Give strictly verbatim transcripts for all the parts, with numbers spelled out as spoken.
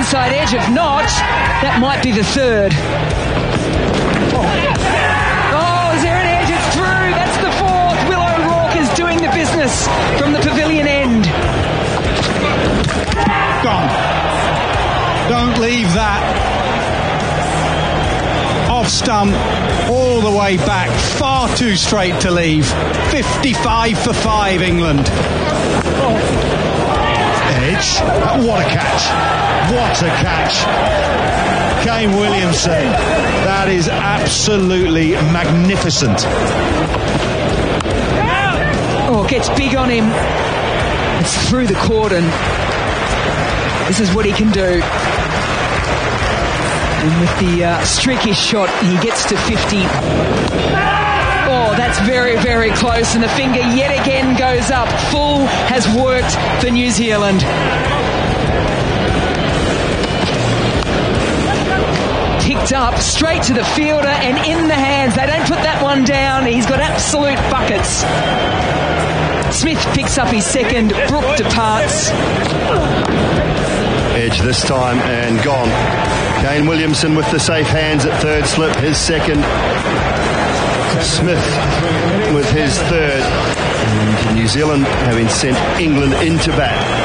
inside edge. If not, that might be the third. Oh, is there an edge? It's through. That's the fourth. Will O'Rourke is doing the business from the pavilion end. Gone. Don't leave that. Off stump, all the way back, far too straight to leave. fifty-five for five, England. Edge, what a catch, what a catch. Kane Williamson, that is absolutely magnificent. Oh, gets big on him. It's through the cordon. This is what he can do. And with the uh, streaky shot, he gets to fifty. Oh, that's very, very close. And the finger yet again goes up. Full has worked for New Zealand. Ticked up, straight to the fielder and in the hands. They don't put that one down. He's got absolute buckets. Smith picks up his second. Brooke departs. Edge this time and gone. Kane Williamson with the safe hands at third slip, his second. Smith with his third. And New Zealand having sent England into bat.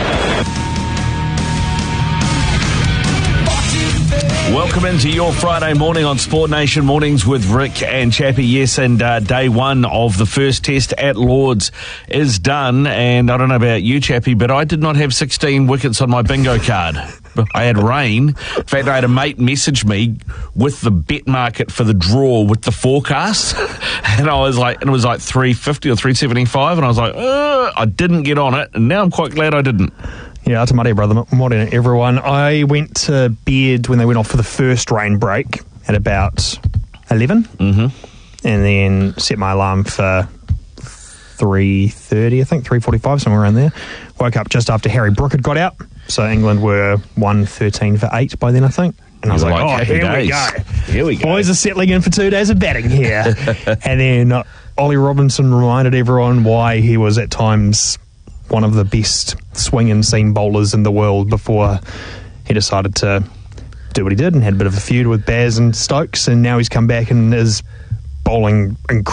Welcome into your Friday morning on Sport Nation Mornings with Rick and Chappie. Yes, and uh, day one of the first test at Lords is done. And I don't know about you, Chappie, but I did not have sixteen wickets on my bingo card. I had rain. In fact, I had a mate message me with the bet market for the draw with the forecast. And I was like, and it was like three fifty or three seventy-five. And I was like, uh, I didn't get on it. And now I'm quite glad I didn't. Yeah, te mare, brother. Morning, everyone. I went to bed when they went off for the first rain break at about eleven. Mm-hmm. And then set my alarm for three thirty, I think, three forty-five, somewhere around there. Woke up just after Harry Brook had got out. So England were one thirteen for eight by then, I think. And I was like, like, oh, here days. we go. Here we go. Boys are settling in for two days of batting here. And then uh, Ollie Robinson reminded everyone why he was at times one of the best swing and seam bowlers in the world before he decided to do what he did and had a bit of a feud with Baz and Stokes, and now he's come back and is bowling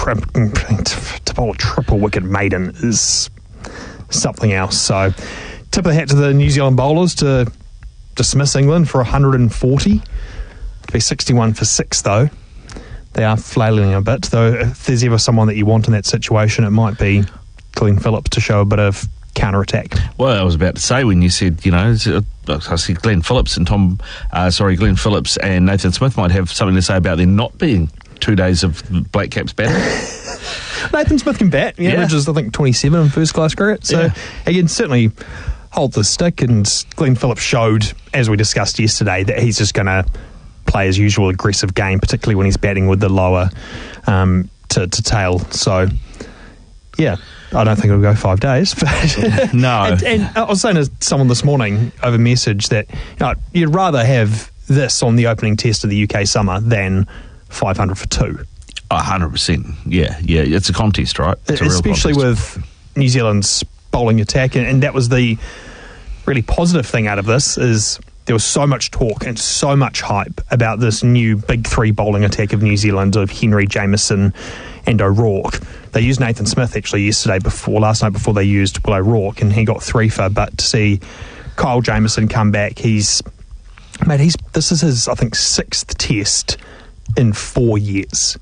incre- to bowl a triple wicket maiden is something else. So tip of the hat to the New Zealand bowlers to dismiss England for one hundred forty. To be sixty-one for six though. They are flailing a bit, though if there's ever someone that you want in that situation, it might be Glenn Phillips to show a bit of counter-attack. Well, I was about to say when you said, you know, I said Glenn Phillips and Tom, uh, sorry, Glenn Phillips and Nathan Smith might have something to say about there not being two days of Black Caps batting. Nathan Smith can bat. He yeah. averages, I think, twenty-seven in first-class cricket. So, yeah. he can certainly hold the stick, and Glenn Phillips showed, as we discussed yesterday, that he's just going to play his usual aggressive game, particularly when he's batting with the lower um, to, to tail. So, yeah. I don't think it'll go five days. But no. and, and I was saying to someone this morning over message that you know, you'd rather have this on the opening test of the U K summer than five hundred for two. A hundred percent. Yeah, yeah. It's a contest, right? It's a Especially real contest. with New Zealand's bowling attack, and, and that was the really positive thing out of this is there was so much talk and so much hype about this new big three bowling attack of New Zealand of Henry, Jamieson and O'Rourke. They used Nathan Smith actually yesterday before, last night before they used Will O'Rourke, and he got three for, but to see Kyle Jamieson come back, he's, mate, he's, this is his, I think, sixth test in four years.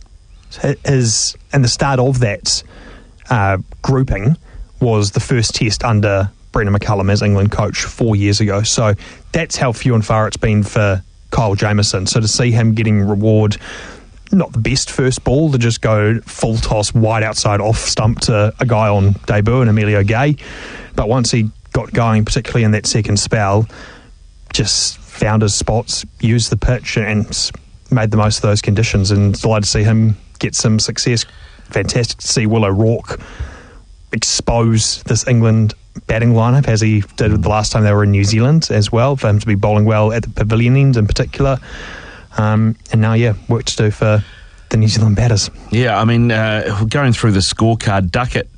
His, and the start of that uh, grouping was the first test under Brendan McCullum as England coach four years ago. So that's how few and far it's been for Kyle Jamieson. So to see him getting reward, not the best first ball to just go full toss wide outside off stump to a guy on debut and Emilio Gay, but once he got going, particularly in that second spell, just found his spots, used the pitch and made the most of those conditions, and delighted to see him get some success. Fantastic to see Will O'Rourke expose this England batting lineup as he did the last time they were in New Zealand as well, for him to be bowling well at the pavilion end in particular. Um, and now, yeah, work to do for the New Zealand batters. Yeah, I mean, uh, going through the scorecard, Duckett